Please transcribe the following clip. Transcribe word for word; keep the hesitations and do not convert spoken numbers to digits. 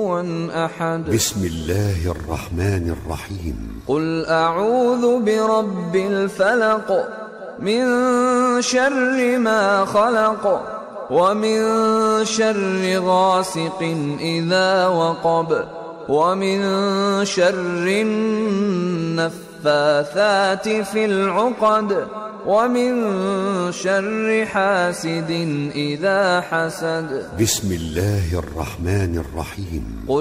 كفوا أحد. بسم الله الرحمن الرحيم. قل أعوذ برب الفلق من شر ما خلق ومن شر غاسق إذا وقب ومن شر النفاثات في العقد ومن شر حاسد إذا حسد. بسم الله الرحمن الرحيم.